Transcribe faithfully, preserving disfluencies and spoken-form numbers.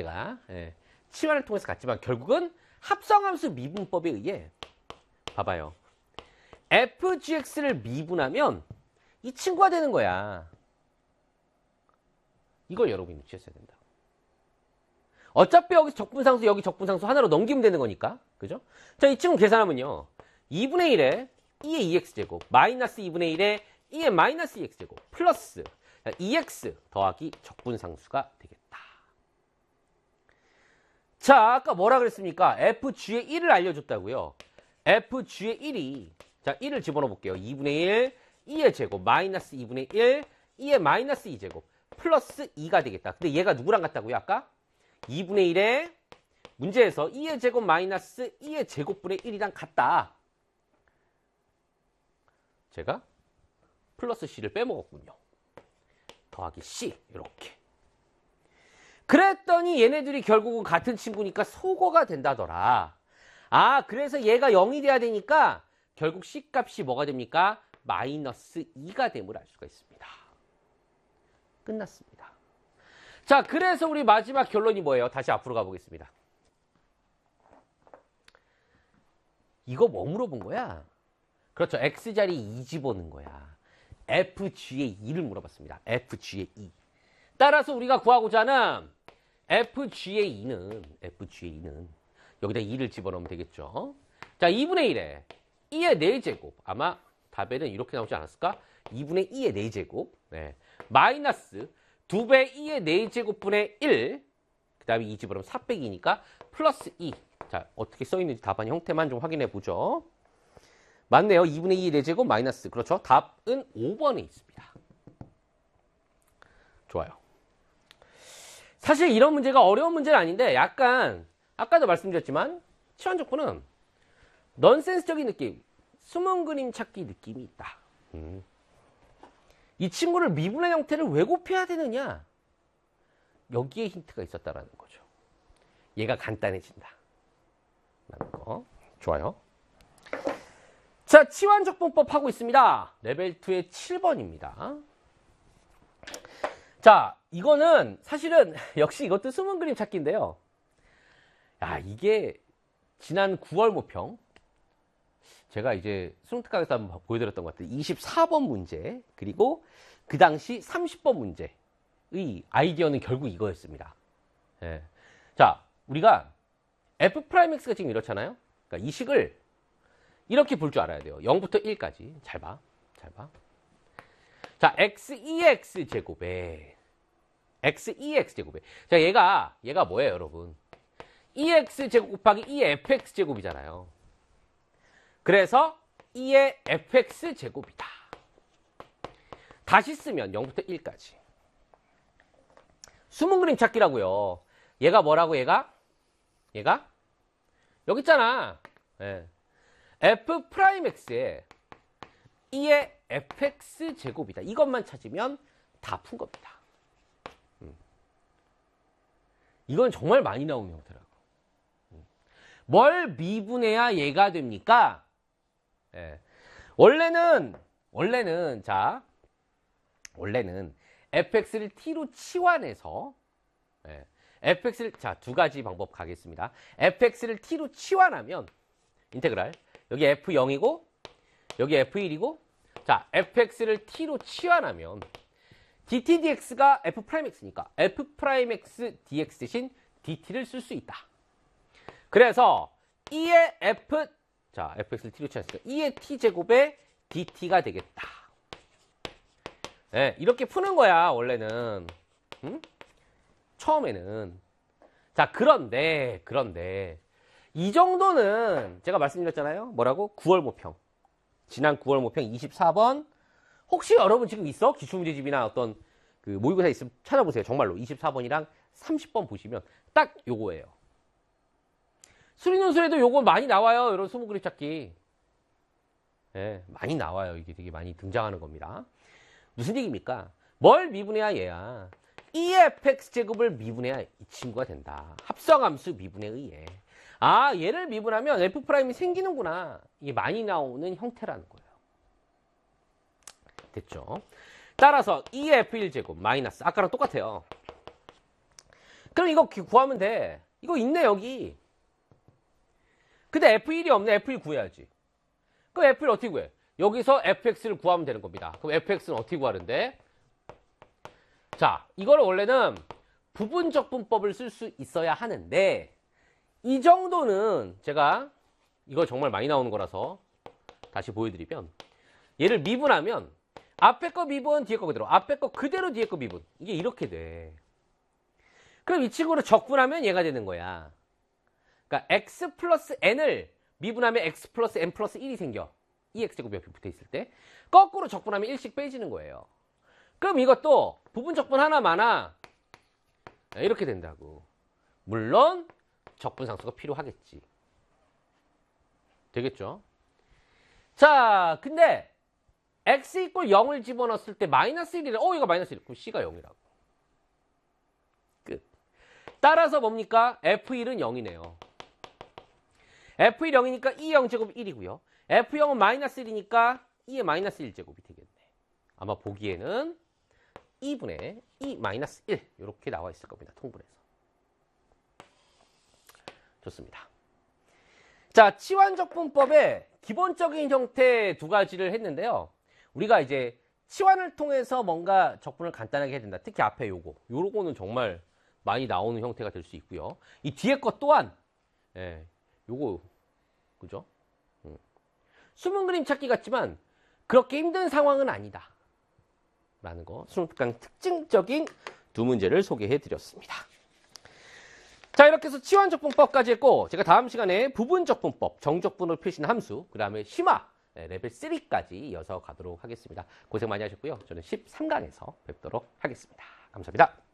문제가. 예. 치환을 통해서 갔지만 결국은 합성함수 미분법에 의해 봐봐요. 에프지엑스를 미분하면 이 친구가 되는 거야. 이걸 여러분이 유치했어야 된다. 어차피 여기 적분상수, 여기 적분상수 하나로 넘기면 되는 거니까. 그죠? 자, 이 친구 계산하면요. 이분의 일에 이의 이엑스제곱, 마이너스 이분의 일에 이의 마이너스 이엑스제곱, 플러스 이엑스 더하기 적분상수가 되겠다. 자, 아까 뭐라 그랬습니까? 에프지의 일을 알려줬다고요. 에프지의 일이, 자, 일을 집어넣어 볼게요. 이분의 일, 이의 제곱, 마이너스 이분의 일, 이의 마이너스 이 제곱, 플러스 이가 되겠다. 근데 얘가 누구랑 같다고요, 아까? 이분의 일에 문제에서 이의 제곱 마이너스 이의 제곱분의 일이랑 같다. 제가 플러스 C를 빼먹었군요. 더하기 C, 이렇게. 그랬더니 얘네들이 결국은 같은 친구니까 소거가 된다더라. 아, 그래서 얘가 영이 돼야 되니까 결국 C 값이 뭐가 됩니까? 마이너스 이가 됨을 알 수가 있습니다. 끝났습니다. 자, 그래서 우리 마지막 결론이 뭐예요? 다시 앞으로 가보겠습니다. 이거 뭐 물어본 거야? 그렇죠. X자리 이 집어넣은 거야. 에프지의 이를 물어봤습니다. 에프지의 이. 따라서 우리가 구하고자 하는 에프지의 이는, 에프지의 이는 여기다 이를 집어넣으면 되겠죠. 자, 이분의 일에 이의 네 제곱. 아마 답에는 이렇게 나오지 않았을까? 이분의 이의 네 제곱. 네. 마이너스 두 배 이의 네 제곱분의 일. 그 다음에 이 집어넣으면 사 빼기 이니까 플러스 이. 자, 어떻게 써있는지 답안 형태만 좀 확인해 보죠. 맞네요. 이분의 이의 네 제곱 마이너스. 그렇죠. 답은 오 번에 있습니다. 좋아요. 사실 이런 문제가 어려운 문제는 아닌데 약간 아까도 말씀드렸지만 치환적분은 넌센스적인 느낌, 숨은 그림 찾기 느낌이 있다. 음. 이 친구를 미분의 형태를 왜 곱해야 되느냐? 여기에 힌트가 있었다라는 거죠. 얘가 간단해진다. 라는 거. 좋아요. 자, 치환적분법 하고 있습니다. 레벨 이의 칠 번입니다. 자, 이거는 사실은 역시 이것도 숨은 그림 찾기인데요. 야, 이게 지난 구월 모평 제가 이제 수능특강에서 한번 보여드렸던 것 같아요. 이십사 번 문제 그리고 그 당시 삼십 번 문제의 아이디어는 결국 이거였습니다. 예. 자, 우리가 F'X가 지금 이렇잖아요. 그러니까 이 식을 이렇게 볼 줄 알아야 돼요. 영부터 일까지. 잘 봐. 잘 봐. 자, 엑스 이 엑스 제곱에 엑스 이 엑스 제곱에 자, 얘가 얘가 뭐예요, 여러분? 이 엑스 제곱 곱하기 이의 에프엑스 제곱이잖아요. 그래서 이의 에프엑스 제곱이다. 다시 쓰면 영부터 일까지. 숨은 그림 찾기라고요. 얘가 뭐라고, 얘가? 얘가? 여기 있잖아. 예. F'X에 이의 에프엑스 제곱이다. 이것만 찾으면 다 푼 겁니다. 음. 이건 정말 많이 나오는 형태라고. 음. 뭘 미분해야 얘가 됩니까? 예. 원래는, 원래는, 자, 원래는 fx를 t로 치환해서, 예. fx를, 자, 두 가지 방법 가겠습니다. fx를 t로 치환하면, 인테그랄, 여기 에프 영이고, 여기 에프 일이고, 자, fx를 t로 치환하면, dt dx가 f'x니까, f'x dx 대신 dt를 쓸 수 있다. 그래서, 이의 f, 자, fx를 t로 치환했으니까, 이의 t제곱에 dt가 되겠다. 네, 이렇게 푸는 거야, 원래는. 응? 처음에는. 자, 그런데, 그런데, 이 정도는 제가 말씀드렸잖아요. 뭐라고? 구월 모평. 지난 구월 모평 이십사 번. 혹시 여러분 지금 있어? 기출문제집이나 어떤 그 모의고사 있으면 찾아보세요. 정말로. 이십사 번이랑 삼십 번 보시면 딱 요거예요. 수리논술에도 요거 많이 나와요. 이런 숨은 그림 찾기. 예, 많이 나와요. 이게 되게 많이 등장하는 겁니다. 무슨 얘기입니까? 뭘 미분해야 얘야? 이의 에프엑스제곱을 미분해야 이 친구가 된다. 합성함수 미분에 의해. 아, 얘를 미분하면 F'이 생기는구나. 이게 많이 나오는 형태라는 거예요. 됐죠? 따라서 이의 에프 일 제곱 마이너스 아까랑 똑같아요. 그럼 이거 구하면 돼. 이거 있네, 여기. 근데 에프 일이 없네. 에프 일 구해야지. 그럼 에프 일 어떻게 구해? 여기서 에프엑스를 구하면 되는 겁니다. 그럼 에프엑스는 어떻게 구하는데? 자, 이거를 원래는 부분적분법을 쓸 수 있어야 하는데, 이 정도는 제가 이거 정말 많이 나오는 거라서 다시 보여드리면, 얘를 미분하면 앞에 거 미분, 뒤에 거 그대로, 앞에 거 그대로, 뒤에 거 미분. 이게 이렇게 돼. 그럼 이 친구를 적분하면 얘가 되는 거야. 그러니까 x 플러스 n을 미분하면 x 플러스 n 플러스 일이 생겨. 이 x제곱 옆에 붙어 있을 때. 거꾸로 적분하면 일씩 빼지는 거예요. 그럼 이것도 부분 적분 하나 많아. 이렇게 된다고. 물론 적분상수가 필요하겠지. 되겠죠? 자, 근데 x 이꼴 영을 집어넣었을 때 마이너스 일이래. 어, 이거 마이너스 일. 그럼 c가 영이라고. 끝. 따라서 뭡니까? 에프 일은 영이네요. 에프 일 영이니까 이 영제곱 일이고요. 에프 영은 마이너스 일이니까 이의 마이너스 일 제곱이 되겠네. 아마 보기에는 이분의 이 마이너스 일 이렇게 나와 있을 겁니다. 통분해서. 좋습니다. 자, 치환적분법의 기본적인 형태 두 가지를 했는데요. 우리가 이제 치환을 통해서 뭔가 적분을 간단하게 해야 된다. 특히 앞에 요거. 요거는 정말 많이 나오는 형태가 될 수 있고요. 이 뒤에 것 또한 예, 요거 그죠? 음. 숨은 그림 찾기 같지만 그렇게 힘든 상황은 아니다. 라는 거 수능특강 특징적인 두 문제를 소개해 드렸습니다. 자, 이렇게 해서 치환적분법까지 했고 제가 다음 시간에 부분적분법, 정적분을 표시한 함수, 그 다음에 심화 레벨 삼까지 이어서 가도록 하겠습니다. 고생 많이 하셨고요. 저는 십삼 강에서 뵙도록 하겠습니다. 감사합니다.